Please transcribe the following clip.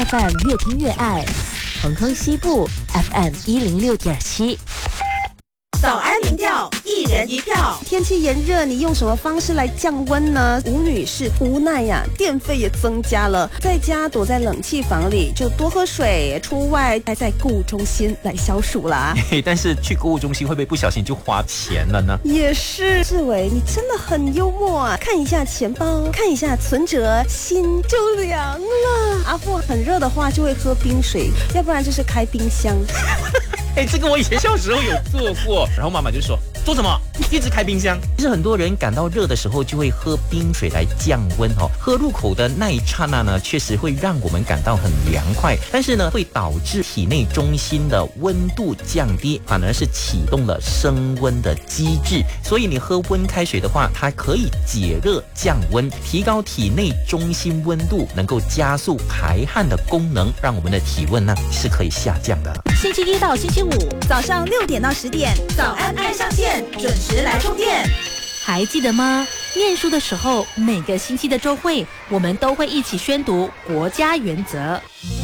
FM 越听越爱，彭亨西部 FM 106.7。 早安民调，一人一票。 天气炎热，你用什么方式来降温呢？吴女士无奈呀，电费也增加了，在家躲在冷气房里就多喝水，出外待在购物中心来消暑啦。 但是去购物中心会不会不小心就花钱了呢？ 也是，志伟，你真的很幽默啊！看一下钱包，看一下存折，心就凉了。阿富很热的话就会喝冰水，要不然就是开冰箱。 这个我以前小时候有做过，然后妈妈就说做什么？一直开冰箱。其实很多人感到热的时候就会喝冰水来降温哦。喝入口的那一刹那呢，确实会让我们感到很凉快，但是呢，会导致体内中心的温度降低，反而是启动了升温的机制。所以你喝温开水的话，它可以解热降温，提高体内中心温度，能够加速排汗的功能，让我们的体温呢是可以下降的。 星期一到星期五早上6点到10点，早安爱上线，准时来充电。 还记得吗？念书的时候，每个星期的周会，我们都会一起宣读国家原则。